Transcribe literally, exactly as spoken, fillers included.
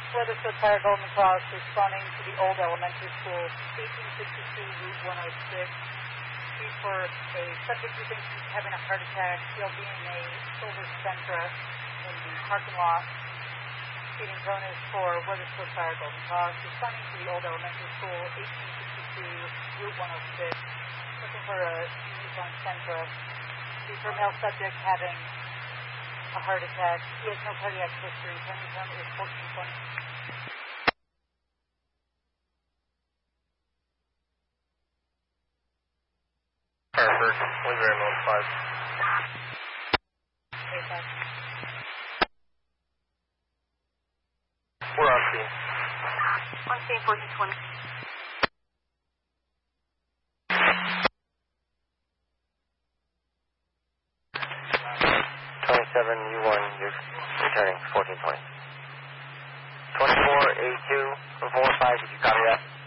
Weathersfield Fire Golden Cross responding to the old elementary school, eighteen sixty-two Route one oh six. Chief for a subject who thinks he's having a heart attack, he'll be in a silver Sentra in the parking lot. Speeding cone is for Weathersfield Fire Golden Cross responding to the old elementary school, eighteen sixty-two Route one oh six. Looking for a Nissan Sentra. Chief for male subject having a heart attack. He has no cardiac history. Pending cone is fourteen twenty. Harvard, Blueberry Mode five. Okay, five. We're on scene. On scene, fourteen twenty. twenty-seven U one, you're returning fourteen twenty. twenty-four A two, four five, did you copy that?